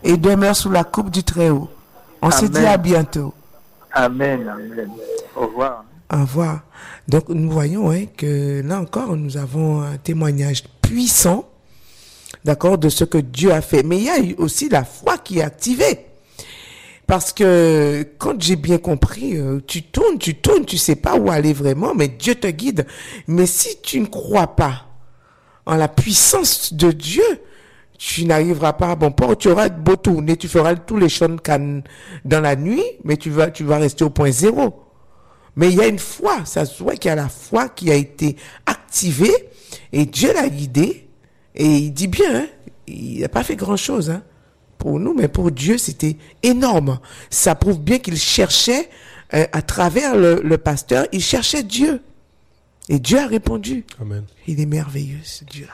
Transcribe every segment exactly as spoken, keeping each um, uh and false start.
et demeure sous la coupe du Très-Haut. On Amen. se dit à bientôt. Amen, amen. Au revoir. Au revoir. Donc nous voyons hein, que là encore, nous avons un témoignage puissant, d'accord, de ce que Dieu a fait. Mais il y a eu aussi la foi qui est activée. Parce que quand j'ai bien compris, euh, tu tournes, tu tournes, tu sais pas où aller vraiment, mais Dieu te guide. Mais si tu ne crois pas en la puissance de Dieu, tu n'arriveras pas à bon port. Tu auras beau tourner, tu feras tous les chants de Cannes dans la nuit, mais tu vas, tu vas rester au point zéro. Mais il y a une foi, ça se voit qu'il y a la foi qui a été activée et Dieu l'a guidé. Et il dit bien, hein, il n'a pas fait grand-chose hein, pour nous, mais pour Dieu, c'était énorme. Ça prouve bien qu'il cherchait, euh, à travers le, le pasteur, il cherchait Dieu. Et Dieu a répondu. Amen. Il est merveilleux, ce Dieu-là.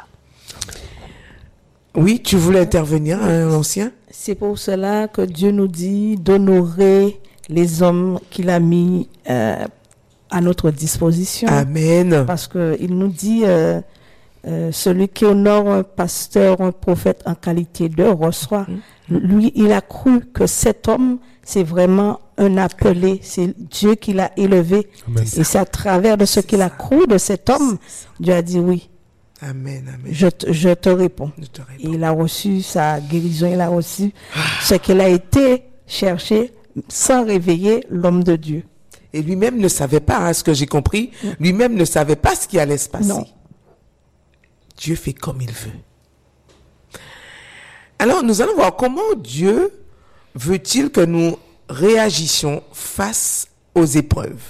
Oui, tu voulais intervenir, hein, l'ancien? C'est pour cela que Dieu nous dit d'honorer les hommes qu'il a mis euh, à notre disposition. Amen. Parce qu'il nous dit, euh, euh, celui qui honore un pasteur, un prophète en qualité de reçoit. Mmh. Lui, il a cru que cet homme, c'est vraiment un appelé. C'est Dieu qui l'a élevé. Amen. Et c'est à travers de ce C'est qu'il a ça. cru de cet homme, Dieu a dit oui. Amen, amen. Je te, je te réponds. Je te réponds. Et il a reçu sa guérison, il a reçu ce qu'il a été cherché sans réveiller l'homme de Dieu. Et lui-même ne savait pas, hein, ce que j'ai compris, lui-même ne savait pas ce qui allait se passer. Non. Dieu fait comme il veut. Alors, nous allons voir comment Dieu veut-il que nous réagissions face aux épreuves.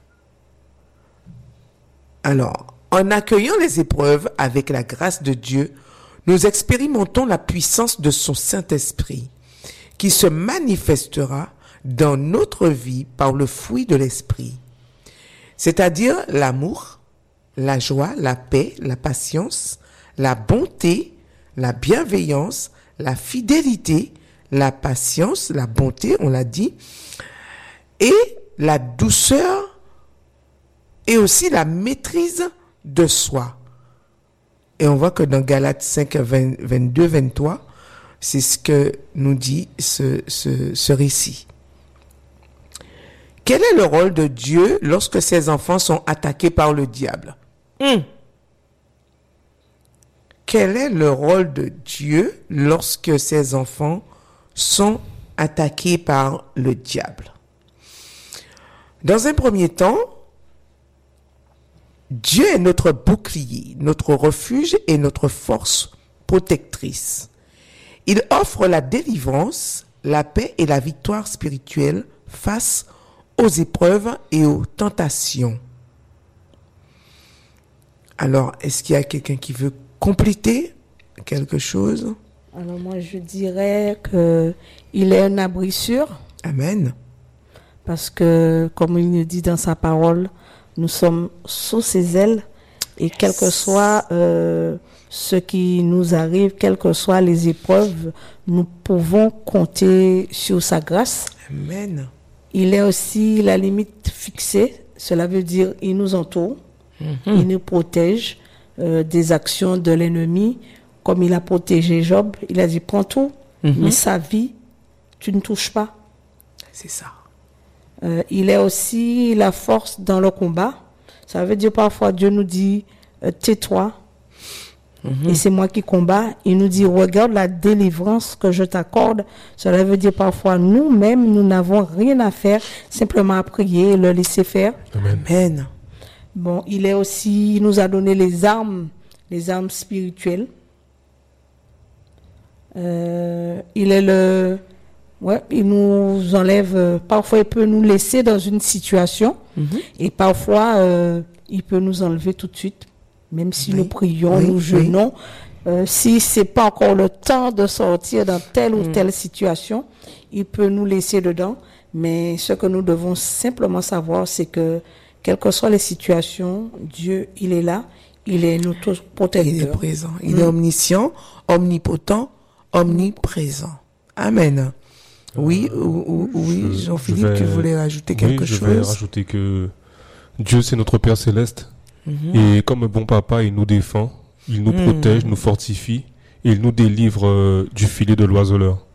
Alors, en accueillant les épreuves avec la grâce de Dieu, nous expérimentons la puissance de son Saint-Esprit qui se manifestera dans notre vie par le fruit de l'Esprit, c'est-à-dire l'amour, la joie, la paix, la patience, la bonté, la bienveillance, la fidélité, la patience, la bonté, on l'a dit, et la douceur et aussi la maîtrise de soi. Et on voit que dans Galates cinq, vingt, vingt-deux, vingt-trois, c'est ce que nous dit ce, ce, ce récit. Quel est le rôle de Dieu lorsque ses enfants sont attaqués par le diable? Hum. Quel est le rôle de Dieu lorsque ses enfants sont attaqués par le diable? Dans un premier temps, Dieu est notre bouclier, notre refuge et notre force protectrice. Il offre la délivrance, la paix et la victoire spirituelle face aux épreuves et aux tentations. Alors, est-ce qu'il y a quelqu'un qui veut compléter quelque chose? Alors moi, je dirais que il est un abri sûr. Amen. Parce que, comme il nous dit dans sa parole, nous sommes sous ses ailes et quel que soit euh, ce qui nous arrive, quelles que soient les épreuves, nous pouvons compter sur sa grâce. Amen. Il est aussi la limite fixée, cela veut dire il nous entoure, mm-hmm. il nous protège euh, des actions de l'ennemi, comme il a protégé Job. Il a dit prends tout, mm-hmm. mais sa vie, tu ne touches pas. C'est ça. Euh, il est aussi la force dans le combat. Ça veut dire parfois Dieu nous dit euh, tais-toi mm-hmm. et c'est moi qui combats. Il nous dit regarde la délivrance que je t'accorde. Cela veut dire parfois nous-mêmes nous n'avons rien à faire, simplement à prier et le laisser faire. Amen. Amen. Bon, il est aussi, il nous a donné les armes, les armes spirituelles. Euh, il est le Ouais, il nous enlève, euh, parfois il peut nous laisser dans une situation mm-hmm. et parfois euh, il peut nous enlever tout de suite, même si oui. nous prions, oui, nous jeûnons. Oui. Euh, si c'est pas encore le temps de sortir dans telle ou mm. telle situation, il peut nous laisser dedans. Mais ce que nous devons simplement savoir, c'est que quelles que soient les situations, Dieu, il est là, il est notre protecteur. Il est présent, il mm. est omniscient, omnipotent, omniprésent. Amen. Oui, euh, ou, ou, oui, je, Jean-Philippe, je vais, tu voulais rajouter quelque oui, je chose? Je vais rajouter que Dieu, c'est notre Père Céleste. Mm-hmm. Et comme un bon papa, il nous défend, il nous mm. protège, nous fortifie, et il nous délivre euh, du filet de l'oiseleur.